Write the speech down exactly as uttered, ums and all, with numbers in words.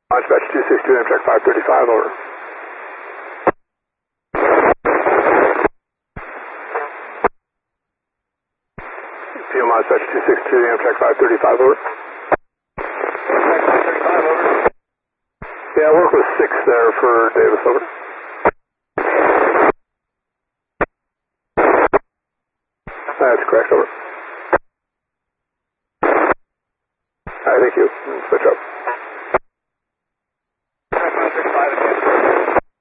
Dispatch two six two, Amtrak five thirty-five, over. P M Dispatch two six two, Amtrak five thirty-five, over. Yeah, work with six there for Davis, over. That's correct, over. Alright, thank you. Switch up.